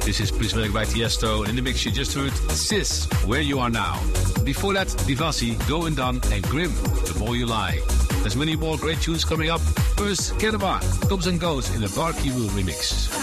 This is Please Make by Tiesto. In the mix you just heard Sis, Where You Are Now. Before that, Divasi, Going Down and Grim, The More You Lie. There's many more great tunes coming up. First, Kennebar, Comes and Goes in the Barkey Will remix.